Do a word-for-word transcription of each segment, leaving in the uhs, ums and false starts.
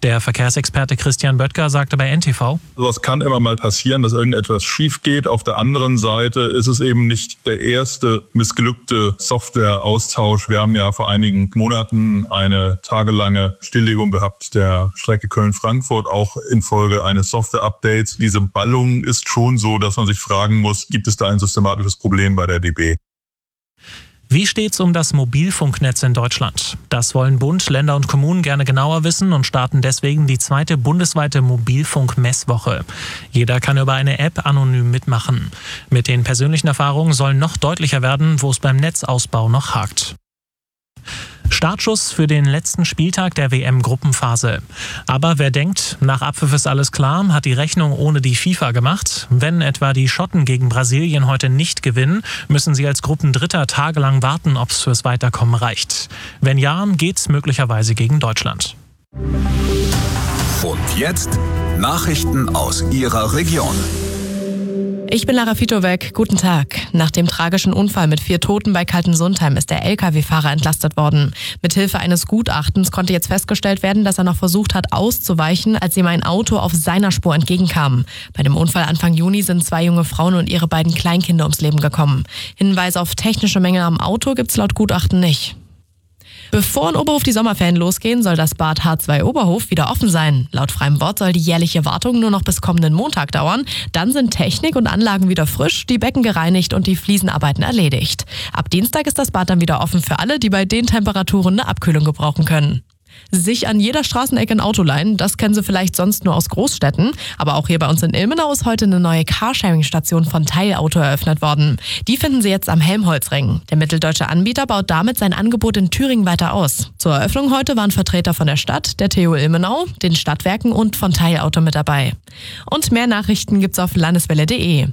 Der Verkehrsexperte Christian Böttger sagte bei N T V: Sowas kann immer mal passieren, dass irgendetwas schief geht. Auf der anderen Seite ist es eben nicht der erste missglückte Softwareaustausch. Wir haben ja vor einigen Monaten eine tagelange Stilllegung gehabt der Strecke Köln-Frankfurt, auch infolge eines Software-Updates. Diese Ballung ist schon so, dass man sich fragen muss, gibt es da ein systematisches Problem bei der D B? Wie steht's um das Mobilfunknetz in Deutschland? Das wollen Bund, Länder und Kommunen gerne genauer wissen und starten deswegen die zweite bundesweite Mobilfunk-Messwoche. Jeder kann über eine App anonym mitmachen. Mit den persönlichen Erfahrungen soll noch deutlicher werden, wo es beim Netzausbau noch hakt. Startschuss für den letzten Spieltag der W M-Gruppenphase. Aber wer denkt, nach Abpfiff ist alles klar, hat die Rechnung ohne die FIFA gemacht. Wenn etwa die Schotten gegen Brasilien heute nicht gewinnen, müssen sie als Gruppendritter tagelang warten, ob es fürs Weiterkommen reicht. Wenn ja, geht's möglicherweise gegen Deutschland. Und jetzt Nachrichten aus Ihrer Region. Ich bin Lara Fitowek. Guten Tag. Nach dem tragischen Unfall mit vier Toten bei Kaltensundheim ist der L K W-Fahrer entlastet worden. Mithilfe eines Gutachtens konnte jetzt festgestellt werden, dass er noch versucht hat auszuweichen, als ihm ein Auto auf seiner Spur entgegenkam. Bei dem Unfall Anfang Juni sind zwei junge Frauen und ihre beiden Kleinkinder ums Leben gekommen. Hinweise auf technische Mängel am Auto gibt's laut Gutachten nicht. Bevor in Oberhof die Sommerferien losgehen, soll das Bad H zwei Oberhof wieder offen sein. Laut freiem Wort soll die jährliche Wartung nur noch bis kommenden Montag dauern. Dann sind Technik und Anlagen wieder frisch, die Becken gereinigt und die Fliesenarbeiten erledigt. Ab Dienstag ist das Bad dann wieder offen für alle, die bei den Temperaturen eine Abkühlung gebrauchen können. Sich an jeder Straßenecke ein Auto leihen, das kennen Sie vielleicht sonst nur aus Großstädten. Aber auch hier bei uns in Ilmenau ist heute eine neue Carsharing-Station von Teilauto eröffnet worden. Die finden Sie jetzt am Helmholtzring. Der mitteldeutsche Anbieter baut damit sein Angebot in Thüringen weiter aus. Zur Eröffnung heute waren Vertreter von der Stadt, der T U Ilmenau, den Stadtwerken und von Teilauto mit dabei. Und mehr Nachrichten gibt's auf landeswelle punkt de.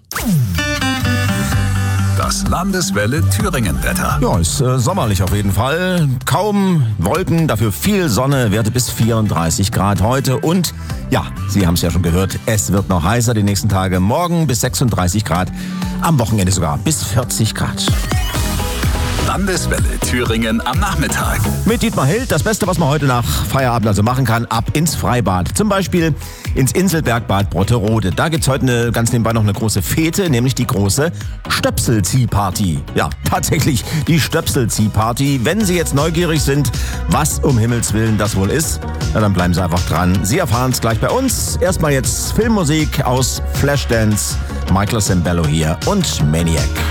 Das Landeswelle Thüringen-Wetter. Ja, ist äh, sommerlich auf jeden Fall. Kaum Wolken, dafür viel Sonne, Werte bis vierunddreißig Grad heute. Und ja, Sie haben es ja schon gehört, es wird noch heißer die nächsten Tage. Morgen bis sechsunddreißig Grad, am Wochenende sogar bis vierzig Grad. Landeswelle Thüringen am Nachmittag. Mit Dietmar Hild, das Beste, was man heute nach Feierabend also machen kann, ab ins Freibad. Zum Beispiel ins Inselbergbad Brotterode. Da gibt's heute eine, ganz nebenbei noch eine große Fete, nämlich die große Stöpselziehparty. Ja, tatsächlich die Stöpselziehparty. Wenn Sie jetzt neugierig sind, was um Himmels Willen das wohl ist, na, dann bleiben Sie einfach dran. Sie erfahren es gleich bei uns. Erstmal jetzt Filmmusik aus Flashdance, Michael Sembello hier und Maniac.